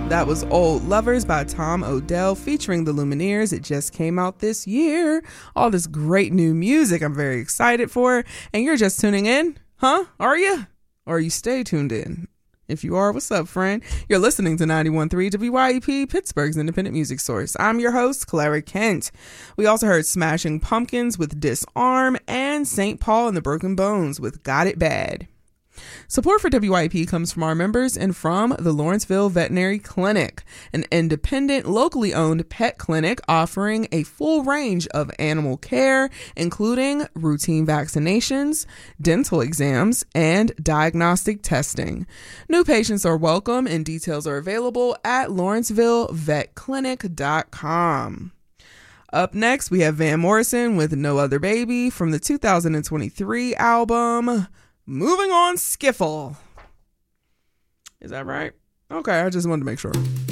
That was Old Lovers by Tom Odell featuring the Lumineers. It just came out this year. All this great new music I'm very excited for. And you're just tuning in? Huh? Are you? Or you stay tuned in? If you are, what's up, friend? You're listening to 91.3 WYEP, Pittsburgh's independent music source. I'm your host, Clara Kent. We also heard Smashing Pumpkins with Disarm and St. Paul and the Broken Bones with Got It Bad. Support for WYP comes from our members and from the Lawrenceville Veterinary Clinic, an independent, locally owned pet clinic offering a full range of animal care, including routine vaccinations, dental exams, and diagnostic testing. New patients are welcome and details are available at lawrencevillevetclinic.com. Up next, we have Van Morrison with No Other Baby from the 2023 album Moving On Skiffle. Is that right? Okay, I just wanted to make sure.